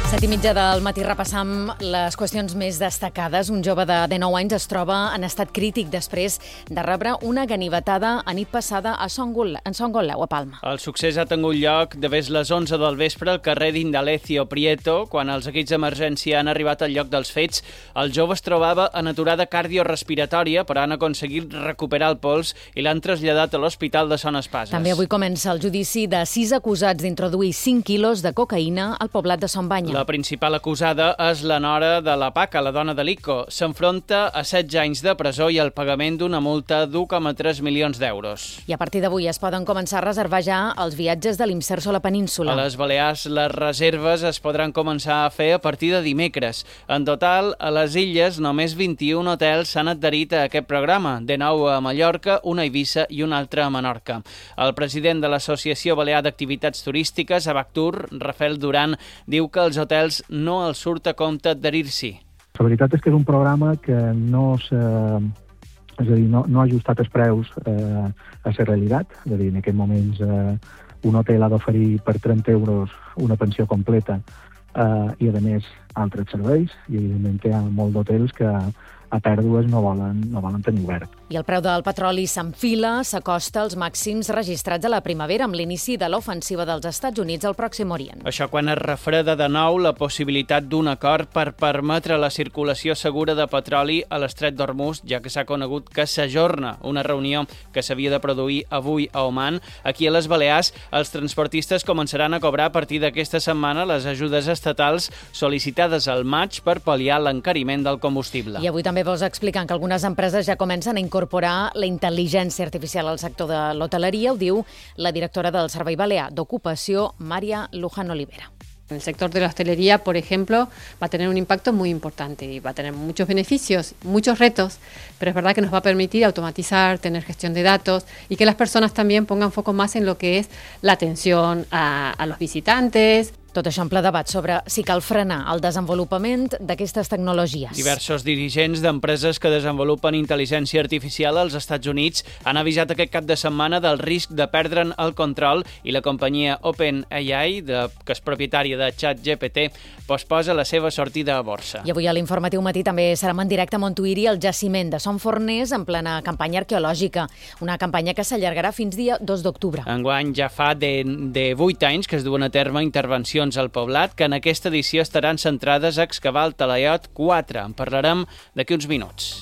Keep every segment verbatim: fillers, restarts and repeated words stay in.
Set i mitja del matí repassam les qüestions més destacades. Un jove de dinou anys es troba en estat crític després de rebre una ganivetada a nit passada a Songol, en Songoleu, a Palma. El succés ha tingut lloc de vés les onze del vespre al carrer d'Indalecio Prieto. Quan els equips d'emergència han arribat al lloc dels fets, el jove es trobava en aturada cardiorespiratòria, però han aconseguit recuperar el pols i l'han traslladat a l'Hospital de Son Espases. També avui comença el judici de sis acusats d'introduir cinc quilos de cocaïna al poblat de Son Banya. La principal acusada és la nora de la Paca, la dona de l'Ico. S'enfronta a setze anys de presó i el pagament d'una multa d'u coma tres milions d'euros. I a partir d'avui es poden començar a reservar ja els viatges de l'Imserso a la península. A les Balears les reserves es podran començar a fer a partir de dimecres. En total, a les illes només vint-i-un hotels s'han adherit a aquest programa, de nou a Mallorca, una a Eivissa i un altre a Menorca. El president de l'Associació Balear d'Activitats Turístiques, Abactur, Rafael Duran, diu que els hotels no els surt a compte adherir-s'hi. La veritat és que és un programa que no s'ha, és a dir, no, no ha ajustat els preus eh, a la realitat. És a dir, en aquests moments eh, un hotel ha d'oferir per trenta euros una pensió completa eh, i, a més, altres serveis. I, evidentment, hi ha molts d'hotels que a pèrdues no volen, no volen tenir obert. I el preu del petroli s'enfila, s'acosta als màxims registrats a la primavera amb l'inici de l'ofensiva dels Estats Units al Pròxim Orient. Això quan es refreda de nou la possibilitat d'un acord per permetre la circulació segura de petroli a l'estret d'Hormuz, ja que s'ha conegut que s'ajorna una reunió que s'havia de produir avui a Oman. Aquí a les Balears, els transportistes començaran a cobrar a partir d'aquesta setmana les ajudes estatals sol·licitades al maig per pal·liar l'encariment del combustible. I avui també vols explicar que algunes empreses ja comencen a incorporar la intel·ligència artificial al sector de l'hoteleria. Ho diu la directora del Servei Balear d'Ocupació, María Luján Olivera. En el sector de la hostelería, por ejemplo, va a tener un impacto muy importante y va a tener muchos beneficios, muchos retos, pero es verdad que nos va a permitir automatizar, tener gestión de datos y que las personas también pongan foco más en lo que es la atención a, a los visitantes. Tot això en ple debat sobre si cal frenar el desenvolupament d'aquestes tecnologies. Diversos dirigents d'empreses que desenvolupen intel·ligència artificial als Estats Units han avisat aquest cap de setmana del risc de perdre'n el control i la companyia OpenAI, de, que és propietària de ChatGPT, posposa la seva sortida a borsa. I avui a l'Informatiu Matí també serem en directe a Montuïri, el jaciment de Son Forners, en plena campanya arqueològica. Una campanya que s'allargarà fins dia dos d'octubre. Enguany ja fa de, de vuit anys que es duen a terme intervencions al poblat, que en aquesta edició estaran centrades a excavar el Talaiot quatre. En parlarem d'aquí uns minuts.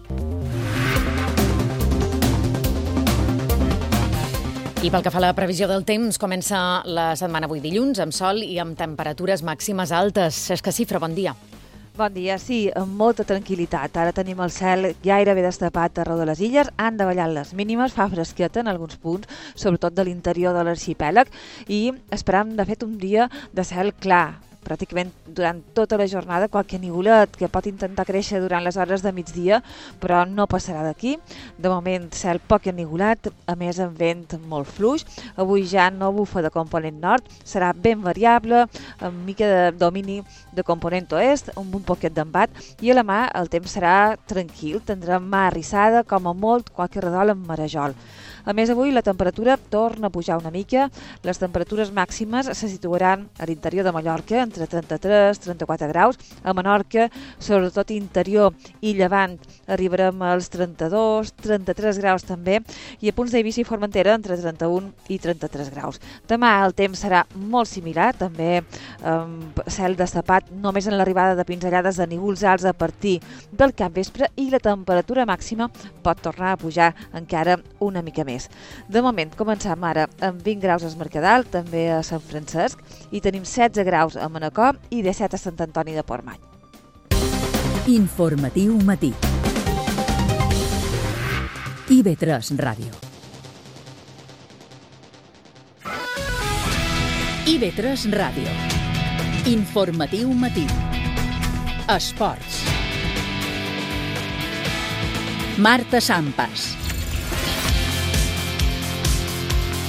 I pel que fa a la previsió del temps, comença la setmana avui dilluns, amb sol i amb temperatures màximes altes. Cesca Cifra, bon dia. Bon dia, sí, amb molta tranquil·litat. Ara tenim el cel gairebé destapat arreu de les illes, han davallat les mínimes, fa fresqueta en alguns punts, sobretot de l'interior de l'arxipèlag, i esperam, de fet, un dia de cel clar. Pràcticament durant tota la jornada, qualque nivolet que pot intentar créixer durant les hores de migdia, però no passarà d'aquí. De moment, cel poc ennivolat, a més amb vent molt fluix. Avui ja no bufa de component nord, serà ben variable, amb mica de domini de component oest, amb un poquet d'embat, i a la mà el temps serà tranquil, tindrà mà arrissada, com a molt qualque redol amb marejol. A més, avui la temperatura torna a pujar una mica. Les temperatures màximes se situaran a l'interior de Mallorca entre trenta-tres i trenta-quatre graus. A Menorca, sobretot interior i llevant, arribarem als trenta-dos, trenta-tres graus també, i a punts d'Eivissa i Formentera entre trenta-un i trenta-tres graus. Demà el temps serà molt similar, també amb cel destapat, només en l'arribada de pinzellades de nívols alts a partir del capvespre, i la temperatura màxima pot tornar a pujar encara una mica més. De moment, començam ara amb vint graus a Es Mercadal, també a Sant Francesc, i tenim setze graus a Manacor i disset a Sant Antoni de Portmany. Informatiu Matí. I V tres Ràdio. I V tres Ràdio. Informatiu Matí. Esports. Marta Sampas.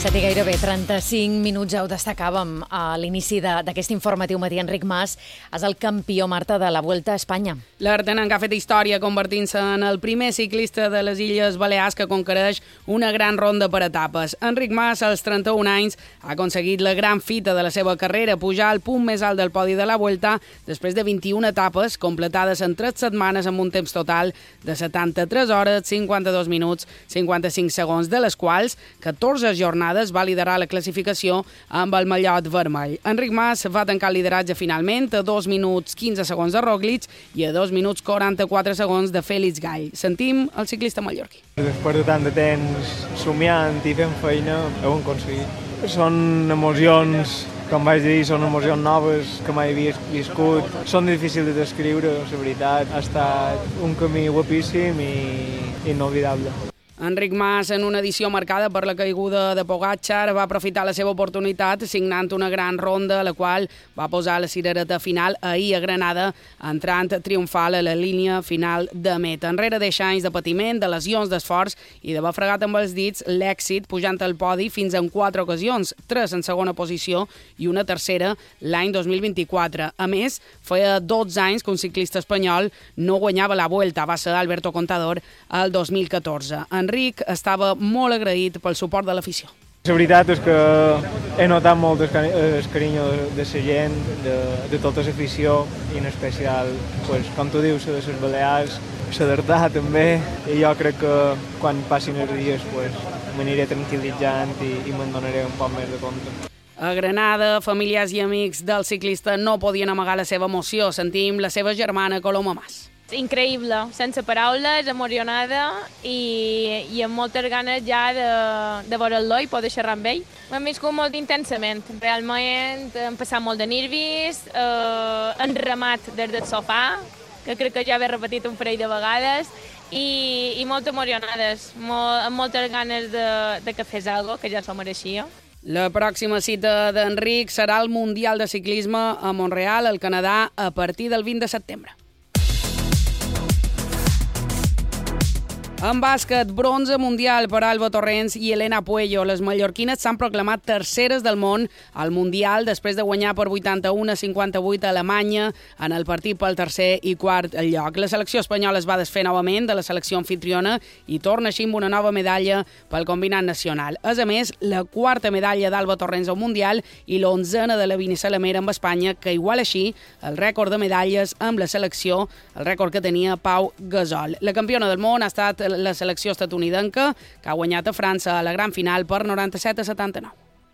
set i gairebé trenta-cinc minuts ja ho destacàvem a l'inici d'aquest informatiu matí. Enric Mas és el campió, Marta, de la Vuelta a Espanya. L'artenenc ha fet història convertint-se en el primer ciclista de les Illes Balears que conquereix una gran ronda per etapes. Enric Mas, als trenta-un anys, ha aconseguit la gran fita de la seva carrera, pujar al punt més alt del podi de la Vuelta després de vint-i-una etapes completades en tres setmanes amb un temps total de setanta-tres hores, cinquanta-dos minuts, cinquanta-cinc segons, de les quals catorze jornades va liderar la classificació amb el mallot vermell. Enric Mas va tancar el lideratge finalment a dos minuts quinze segons de Roglic i a dos minuts quaranta-quatre segons de Félix Gall. Sentim el ciclista mallorquí. Després de tant de temps somiant i fent feina, ho hem aconseguit. Són emocions, com vaig dir, són emocions noves que mai havia viscut. Són difícils de descriure, la veritat. Ha estat un camí guapíssim i inolvidable. Enric Mas, en una edició marcada per la caiguda de Pogačar, va aprofitar la seva oportunitat signant una gran ronda, la qual va posar la cirereta final ahir a Granada, entrant triomfal a la línia final de meta. Enrere deixa anys de patiment, de lesions, d'esforç i d'haver fregat amb els dits l'èxit, pujant al podi fins en quatre ocasions, tres en segona posició i una tercera l'any dos mil vint-i-quatre. A més, feia dotze anys que un ciclista espanyol no guanyava la Vuelta, va ser Alberto Contador el dos mil catorze. Enric estava molt agraït pel suport de l'afició. La veritat és que he notat molt el carinyo de la gent, de, de tota l'afició, i en especial, pues, com tu dius, de les Balears, la d'Artà també, i jo crec que quan passin els dies pues, m'aniré tranquil·litzant i, i me'n donaré un poc més de compte. A Granada, familiars i amics del ciclista no podien amagar la seva emoció. Sentim la seva germana Coloma Mas. Increïble, sense paraules, emocionada i, i amb moltes ganes ja de, de veure'l i poder xerrar amb ell. M'hem viscut molt intensament, realment hem passat molt de nervis, eh, enramat des del sofà, que crec que ja he repetit un parell de vegades, i, i molt emocionades, molt, amb moltes ganes de, de que fes alguna cosa, que ja s'ho mereixia. La pròxima cita d'Enric serà el Mundial de Ciclisme a Montreal, al Canadà, a partir del vint de setembre. En bàsquet, bronze mundial per Alba Torrents i Elena Puello. Les mallorquines s'han proclamat terceres del món al Mundial després de guanyar per vuitanta-u a cinquanta-vuit a Alemanya en el partit pel tercer i quart lloc. La selecció espanyola es va desfer novament de la selecció anfitriona i torna així amb una nova medalla pel combinat nacional. És, a més, la quarta medalla d'Alba Torrents al Mundial i l'onzena de la Vini Salamera amb Espanya, que igual així el rècord de medalles amb la selecció, el rècord que tenia Pau Gasol. La campiona del món ha estat la selecció estatunidenca, que ha guanyat a França a la gran final per noranta-set a setanta-nou.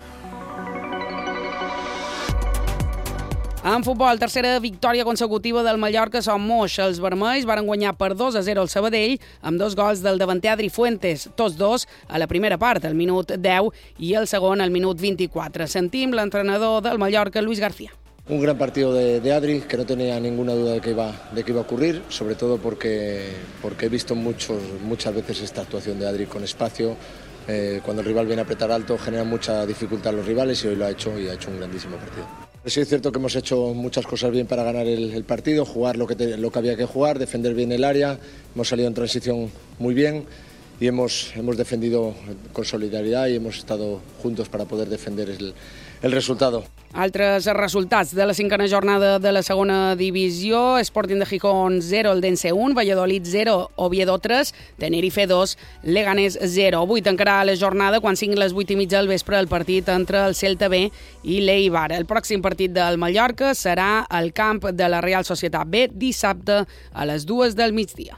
En futbol, tercera victòria consecutiva del Mallorca Son Moix. Els vermells varen guanyar per dos a zero al Sabadell amb dos gols del davanter Adri Fuentes, tots dos a la primera part, al minut deu, i el segon al minut vint-i-quatre. Sentim l'entrenador del Mallorca, Luis García. Un gran partido de, de Adri, que no tenía ninguna duda de que iba, de que iba a ocurrir, sobre todo porque, porque he visto muchos, muchas veces esta actuación de Adri con espacio. Eh, cuando el rival viene a apretar alto genera mucha dificultad a los rivales y hoy lo ha hecho y ha hecho un grandísimo partido. Sí, es cierto que hemos hecho muchas cosas bien para ganar el, el partido, jugar lo que, te, lo que había que jugar, defender bien el área, hemos salido en transición muy bien y hemos, hemos defendido con solidaridad y hemos estado juntos para poder defender el, el resultado. Altres resultats de la cinquena jornada de la segona divisió: Sporting de Gijón zero, Eldense un, Valladolid zero, Oviedo tres, Tenerife dos, Leganés zero. Avui tancarà la jornada quan siguin les vuit i mitja del vespre el partit entre el Celta B i l'Eibar. El pròxim partit del Mallorca serà al camp de la Real Societat B dissabte a les dues del migdia.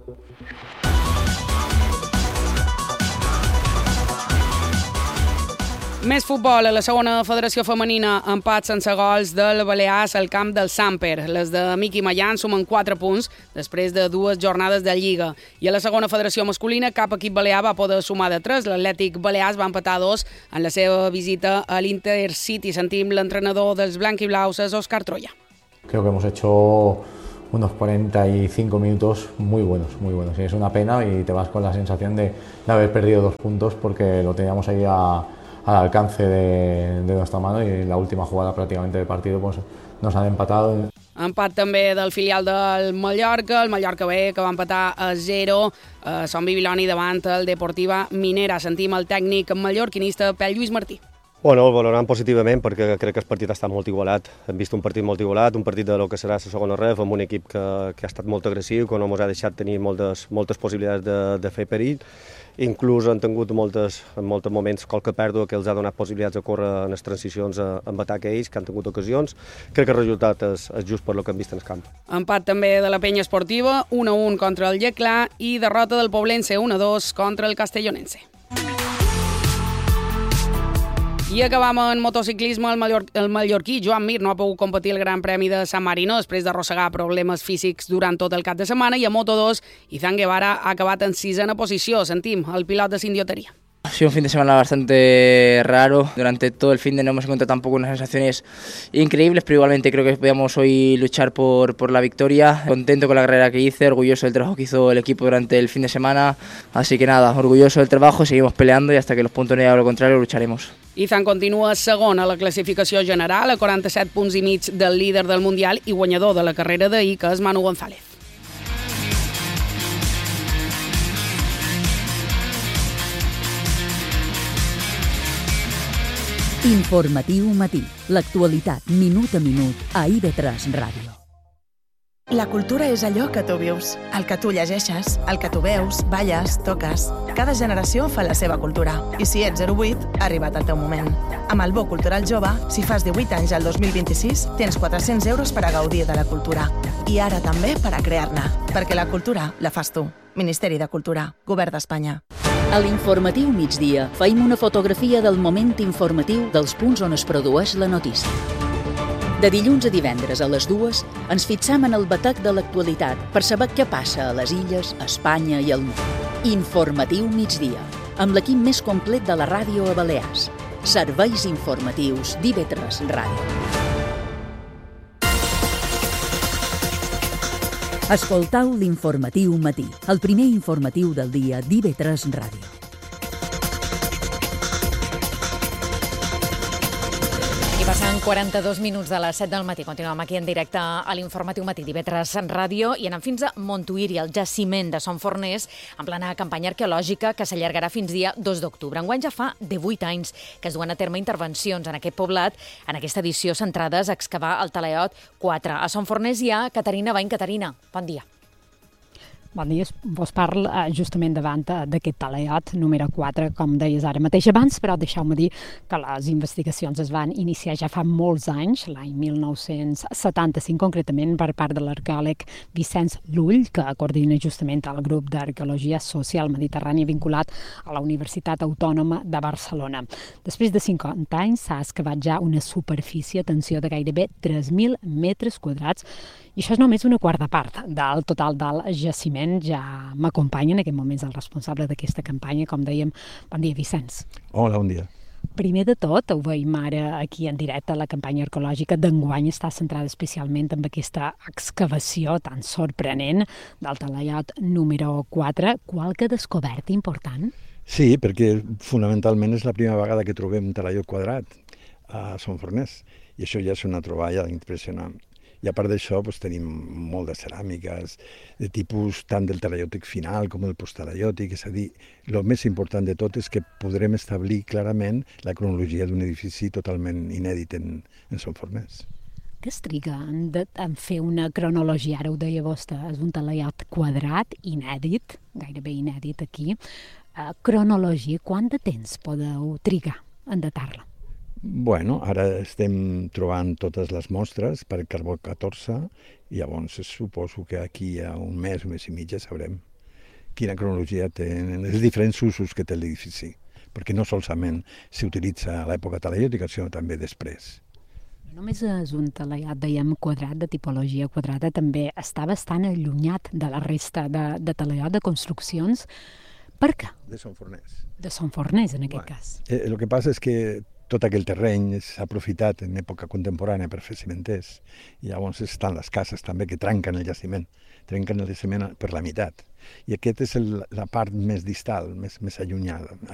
Més futbol. A la segona federació femenina, empat sense gols del Balears al camp del Samper. Les de Miqui Mallan sumen quatre punts després de dues jornades de Lliga. I a la segona federació masculina, cap equip balear va poder sumar de tres. L'Atlètic Balears va empatar dos en la seva visita a l'Intercity. Sentim l'entrenador dels blanquiblaus, Òscar Troya. Creo que hemos hecho unos cuarenta y cinco minutos muy buenos, muy buenos. Y es una pena y te vas con la sensación de, de haber perdido dos puntos porque lo teníamos ahí a... al alcance de, de nuestra mano y en la última jugada prácticamente del partido pues nos han empatado. Empat també del filial del Mallorca, el Mallorca B, que va empatar a zero. Eh, Son Bibiloni davant el Deportiva Minera. Sentim el tècnic mallorquinista Pep Lluís Martí. Bueno, el valorant positivament perquè crec que el partit ha estat molt igualat. Hem vist un partit molt igualat, un partit de lo que serà la segona ref, amb un equip que, que ha estat molt agressiu, que no ens ha deixat tenir moltes, moltes possibilitats de, de fer perill. Inclús han tingut moltes, en molts moments qualque pèrdua que els ha donat possibilitats de córrer en les transicions amb atac a ells, que han tingut ocasions. Crec que el resultat és, és just per lo que hem vist en el camp. Empat també de la penya esportiva, un a un contra el Lleclà i derrota del Poblense, un a dos contra el Castellonense. I acabam en motociclisme. El, mallor, el mallorquí Joan Mir no ha pogut competir el Gran Premi de San Marino després d'arrossegar problemes físics durant tot el cap de setmana, i a Moto dos, Izan Guevara ha acabat en sisena posició. Sentim el pilot de Sindioteria. Ha sido un fin de semana bastante raro. Durante todo el fin de no hemos encontrado tampoco unas sensaciones increíbles, pero igualmente creo que podíamos hoy luchar por, por la victoria. Contento con la carrera que hice, orgulloso del trabajo que hizo el equipo durante el fin de semana. Así que nada, orgulloso del trabajo, seguimos peleando y hasta que los puntos no lleguen a lo contrario lucharemos. Izan continua segon a la classificació general, a quaranta-set punts i mig del líder del Mundial i guanyador de la carrera d'ahir, que és Manu González. Informatiu matí. L'actualitat minut a minut a I V tres Ràdio. La cultura és allò que tu vius, el que tu llegeixes, el que tu veus, balles, toques. Cada generació fa la seva cultura. I si ets zero vuit, ha arribat el teu moment. Amb el Bo Cultural Jove, si fas divuit anys al dos mil vint-i-sis, tens quatre-cents euros per a gaudir de la cultura. I ara també per a crear-ne. Perquè la cultura la fas tu. Ministeri de Cultura, Govern d'Espanya. A l'Informatiu Migdia feim una fotografia del moment informatiu dels punts on es produeix la notícia. De dilluns a divendres a les dues ens fixam en el batec de l'actualitat per saber què passa a les illes, a Espanya i al món. Informatiu Migdia, amb l'equip més complet de la ràdio a Balears. Serveis informatius d'I V tres Ràdio. Escoltau l'Informatiu Matí, el primer informatiu del dia d'I V tres Ràdio. I passen quaranta-dos minuts de les set del matí. Continuem aquí en directe a l'Informatiu Matí d'I V tres Ràdio i anem fins a Montuïri, el jaciment de Son Forners, en plena campanya arqueològica que s'allargarà fins dia dos d'octubre. Enguany ja fa divuit anys que es duen a terme intervencions en aquest poblat, en aquesta edició centrades a excavar el Talaiot quatre. A Son Forners hi ha Caterina Bain. Caterina, bon dia. Bon dia, vos parlo eh, justament davant d'aquest talaiot número quatre, com deies ara mateix abans, però deixeu-me dir que les investigacions es van iniciar ja fa molts anys, l'any mil nou-cents setanta-cinc concretament, per part de l'arqueòleg Vicenç Lull, que coordina justament el grup d'arqueologia social mediterrània vinculat a la Universitat Autònoma de Barcelona. Després de cinquanta anys s'ha excavat ja una superfície, atenció, de gairebé tres mil metres quadrats, i això és només una quarta part del total del jaciment. Ja m'acompanya en aquest moments el responsable d'aquesta campanya, com dèiem. Bon dia, Vicenç. Hola, bon dia. Primer de tot, ho veiem ara aquí en directe, la campanya arqueològica d'enguany està centrada especialment en aquesta excavació tan sorprenent del Talaiot número quatre. Qualque descoberta important? Sí, perquè fonamentalment és la primera vegada que trobem un talaiot quadrat a Son Forners, i això ja és una troballa impressionant. I a part d'això doncs, tenim molt de ceràmiques, de tipus tant del talaiòtic final com del posttalaiòtic, és a dir, el més important de tot és que podrem establir clarament la cronologia d'un edifici totalment inèdit en, en Son Forners. Què es triga en, de, en fer una cronologia? Ara ho deia vostè, és un talaiot quadrat, inèdit, gairebé inèdit aquí. Uh, cronologia, quant de temps podeu trigar en datar-la? Bueno, ara estem trobant totes les mostres per carbó catorze i llavors suposo que aquí a un mes, un mes i mig ja sabrem quina cronologia tenen els diferents usos que té l'edifici, perquè no solament s'utilitza a l'època talaiòtica, sinó també després. Només és un talaiot, dèiem, quadrat, de tipologia quadrada, també està bastant allunyat de la resta de, de talaiot, de construccions. Per què? De Son Forners. De Son Forners, en aquest bueno, cas. Eh, el que passa és que tot aquell terreny s'ha aprofitat en època contemporània per fer cimenters, i llavors estan les cases també que trenquen el jaciment, trenquen el jaciment per la meitat. I aquesta és el, la part més distal, més, més allunyada.